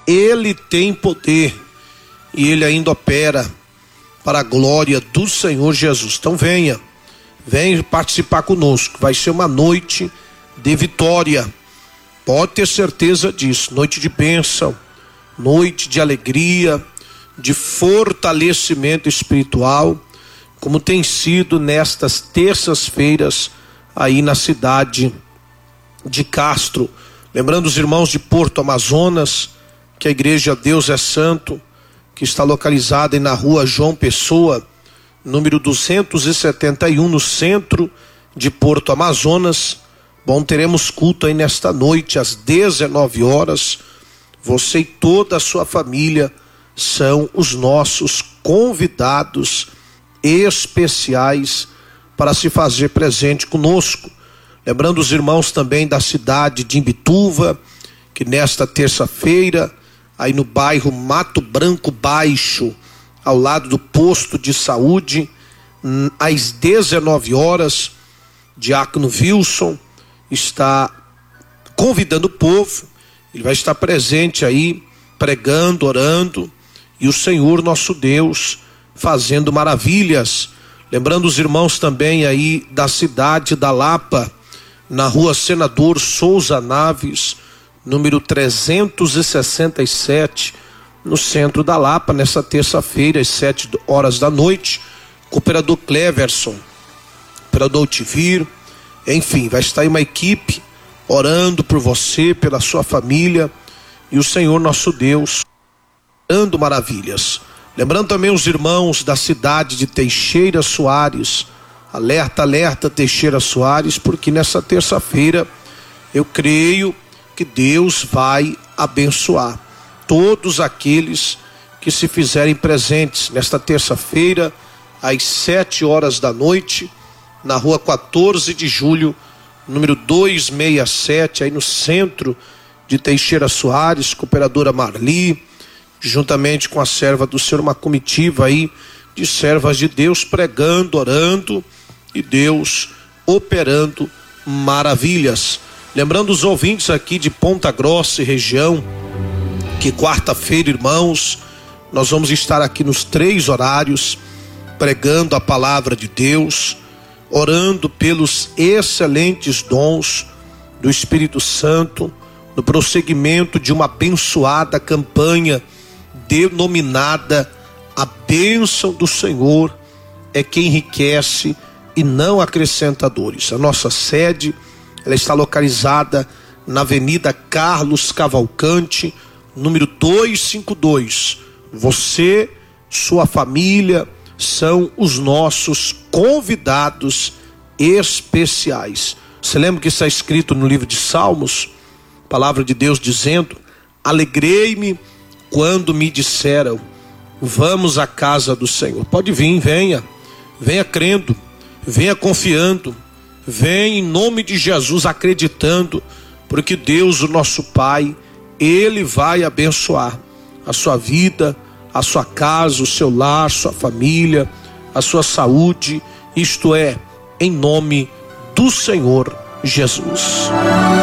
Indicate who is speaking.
Speaker 1: Ele tem poder e Ele ainda opera para a glória do Senhor Jesus. Então venha participar conosco. Vai ser uma noite de vitória. Pode ter certeza disso. Noite de bênção, noite de alegria, de fortalecimento espiritual, como tem sido nestas terças-feiras aí na cidade de Castro. Lembrando os irmãos de Porto Amazonas, que a igreja Deus é Santo, que está localizada aí na rua João Pessoa, número 271, no centro de Porto Amazonas. Bom, teremos culto aí nesta noite às 19 horas. Você e toda a sua família são os nossos convidados especiais para se fazer presente conosco. Lembrando os irmãos também da cidade de Imbituva, que nesta terça-feira, aí no bairro Mato Branco Baixo, ao lado do posto de saúde, às 19 horas, Diácono Wilson está convidando o povo. Ele vai estar presente aí, pregando, orando, e o Senhor nosso Deus fazendo maravilhas. Lembrando os irmãos também aí da cidade da Lapa, na rua Senador Souza Naves, número 367, no centro da Lapa, nessa terça-feira, às 7 horas da noite. Cooperador Cleverson, cooperador Tivir, enfim, vai estar aí uma equipe orando por você, pela sua família, e o Senhor nosso Deus dando maravilhas. Lembrando também os irmãos da cidade de Teixeira Soares, alerta, alerta Teixeira Soares, porque nessa terça-feira eu creio que Deus vai abençoar todos aqueles que se fizerem presentes nesta terça-feira, às 7 horas da noite, na rua 14 de julho, número 267, aí no centro de Teixeira Soares, cooperadora Marli, juntamente com a serva do Senhor, uma comitiva aí de servas de Deus pregando, orando e Deus operando maravilhas. Lembrando os ouvintes aqui de Ponta Grossa e região, que quarta-feira, irmãos, nós vamos estar aqui nos 3 horários, pregando a palavra de Deus, orando pelos excelentes dons do Espírito Santo, no prosseguimento de uma abençoada campanha denominada A Bênção do Senhor é que enriquece e não acrescenta dores. A nossa sede, ela está localizada na Avenida Carlos Cavalcante, número 252. Você, sua família, são os nossos convidados especiais. Você lembra que está escrito no livro de Salmos, palavra de Deus dizendo: alegrei-me quando me disseram, vamos à casa do Senhor. Pode vir, venha crendo, venha confiando, venha em nome de Jesus acreditando, porque Deus, o nosso Pai, Ele vai abençoar a sua vida, a sua casa, o seu lar, sua família, a sua saúde, isto é, em nome do Senhor Jesus.